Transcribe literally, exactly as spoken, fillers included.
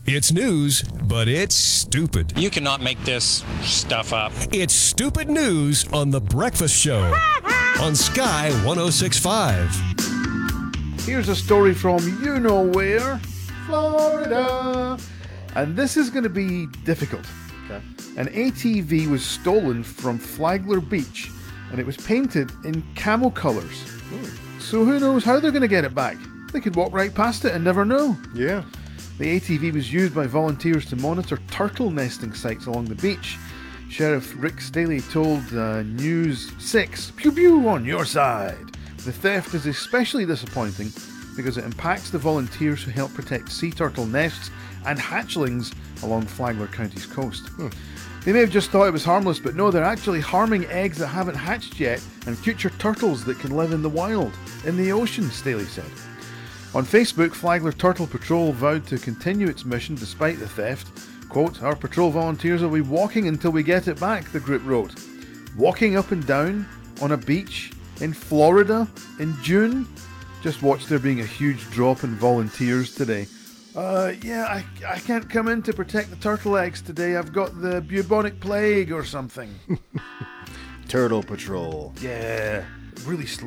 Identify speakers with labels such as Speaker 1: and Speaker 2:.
Speaker 1: It's news, but it's stupid.
Speaker 2: You cannot make this stuff up.
Speaker 1: It's stupid news on The Breakfast Show on Sky one oh six point five.
Speaker 3: Here's a story from you-know-where, Florida. And this is going to be difficult. Okay. An A T V was stolen from Flagler Beach, and it was painted in camel colours. Ooh. So who knows how they're going to get it back? They could walk right past it and never know.
Speaker 4: Yeah.
Speaker 3: The A T V was used by volunteers to monitor turtle nesting sites along the beach. Sheriff Rick Staley told uh, News six, pew pew on your side. The theft is especially disappointing because it impacts the volunteers who help protect sea turtle nests and hatchlings along Flagler County's coast. Hmm. They may have just thought it was harmless, but no, they're actually harming eggs that haven't hatched yet and future turtles that can live in the wild, in the ocean, Staley said. On Facebook, Flagler Turtle Patrol vowed to continue its mission despite the theft. Quote, our patrol volunteers will be walking until we get it back, the group wrote. Walking up and down on a beach in Florida in June? Just watch there being a huge drop in volunteers today. Uh, yeah, I, I can't come in to protect the turtle eggs today. I've got the bubonic plague or something.
Speaker 4: Turtle Patrol.
Speaker 3: Yeah, really slow.